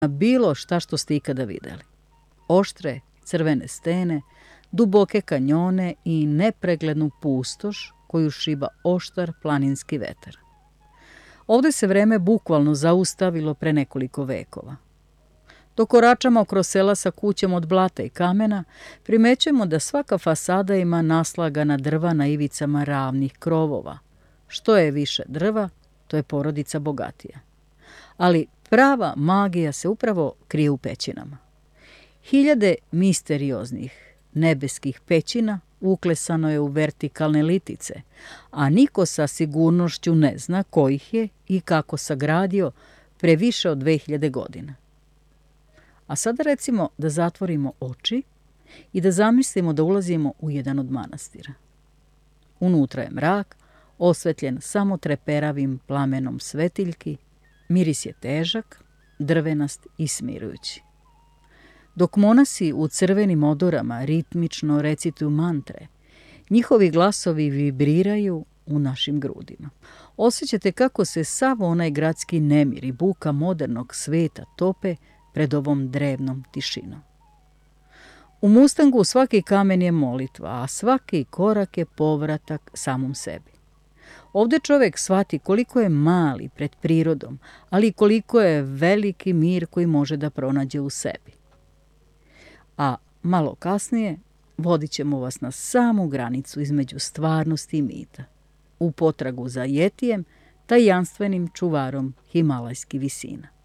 bilo šta što ste ikada videli. Oštre, crvene stene, duboke kanjone i nepreglednu pustoš koju šiba oštar planinski vetar. Ovde se vreme bukvalno zaustavilo pre nekoliko vekova. Dok koračamo kroz sela sa kućom od blata i kamena, primećujemo da svaka fasada ima naslagana drva na ivicama ravnih krovova. Što je više drva, to je porodica bogatija. Ali prava magija se upravo krije u pećinama. Hiljade misterioznih nebeskih pećina uklesano je u vertikalne litice, a niko sa sigurnošću ne zna ko ih je i kako sagradio pre više od 2000 godina. A sada recimo da zatvorimo oči i da zamislimo da ulazimo u jedan od manastira. Unutra je mrak, osvetljen samo treperavim plamenom svetiljki, miris je težak, drvenast i smirujući. Dok monasi u crvenim odorama ritmično recituju mantre, njihovi glasovi vibriraju u našim grudima. Osjećate kako se sav onaj gradski nemir i buka modernog sveta tope pred ovom drevnom tišinom. U Mustangu svaki kamen je molitva, a svaki korak je povratak samom sebi. Ovde čovek shvati koliko je mali pred prirodom, ali koliko je veliki mir koji može da pronađe u sebi. A malo kasnije vodit ćemo vas na samu granicu između stvarnosti i mita, u potragu za Jetijem, tajanstvenim čuvarom himalajskih visina.